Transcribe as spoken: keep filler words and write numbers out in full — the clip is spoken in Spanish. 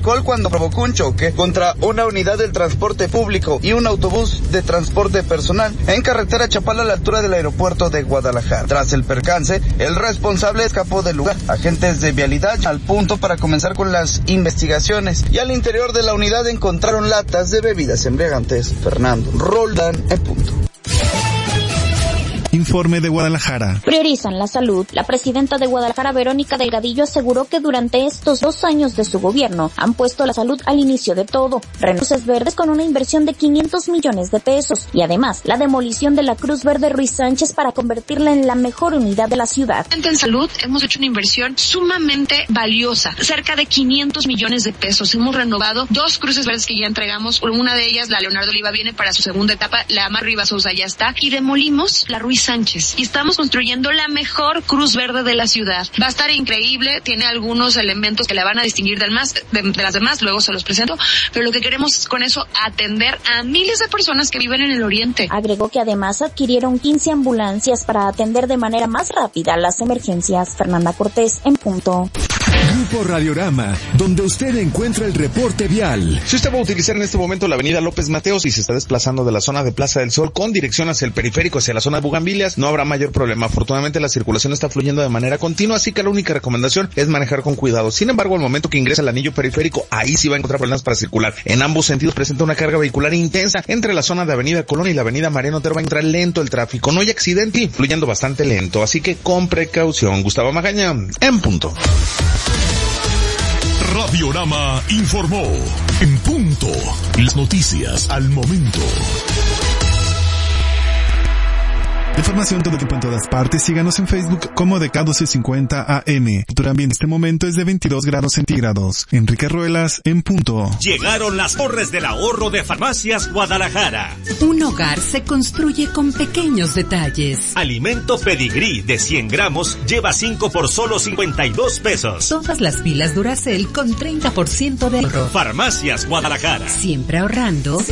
alcohol cuando provocó un choque contra una unidad del transporte público y un autobús de transporte personal en carretera Chapala a la altura del aeropuerto de Guadalajara. Tras el percance, el responsable escapó del lugar. Agentes de vialidad al punto para comenzar con las investigaciones y al interior de la unidad encontraron latas de bebidas embriagantes. Fernando Roldán, en punto. Informe de Guadalajara. Priorizan la salud. La presidenta de Guadalajara, Verónica Delgadillo, aseguró que durante estos dos años de su gobierno han puesto la salud al inicio de todo. Renuncias verdes con una inversión de quinientos millones de pesos y además la demolición de la Cruz Verde Ruiz Sánchez para convertirla en la mejor unidad de la ciudad. En salud hemos hecho una inversión sumamente valiosa, cerca de quinientos millones de pesos. Hemos renovado dos cruces verdes que ya entregamos. Una de ellas, la Leonardo Oliva, viene para su segunda etapa. La Mar Rivas Sousa ya está. Y demolimos la Ruiz Sánchez y estamos construyendo la mejor Cruz Verde de la ciudad. Va a estar increíble, tiene algunos elementos que la van a distinguir del más, de, de las demás, luego se los presento, pero lo que queremos es con eso atender a miles de personas que viven en el oriente. Agregó que además adquirieron quince ambulancias para atender de manera más rápida las emergencias. Fernanda Cortés, en punto. Grupo Radiorama, donde usted encuentra el reporte vial. Si usted va a utilizar en este momento la avenida López Mateos y se está desplazando de la zona de Plaza del Sol con dirección hacia el periférico, hacia la zona de Bugambilias, no habrá mayor problema. Afortunadamente la circulación está fluyendo de manera continua, así que la única recomendación es manejar con cuidado. Sin embargo, al momento que ingresa al anillo periférico, ahí sí va a encontrar problemas para circular. En ambos sentidos presenta una carga vehicular intensa. Entre la zona de Avenida Colón y la Avenida Mariano Otero va a entrar lento el tráfico. No hay accidente y fluyendo bastante lento, así que con precaución. Gustavo Magaña, en punto. Radiorama informó. En punto. Las noticias al momento. Información todo el tiempo en todas partes. Síganos en Facebook como D K doce cincuenta A M. También en este momento es de veintidós grados centígrados. Enrique Ruelas, en punto. Llegaron las torres del ahorro de Farmacias Guadalajara. Un hogar se construye con pequeños detalles. Alimento Pedigrí de cien gramos lleva cinco por solo cincuenta y dos pesos. Todas las pilas Duracell con treinta por ciento de ahorro. Farmacias Guadalajara. Siempre ahorrando.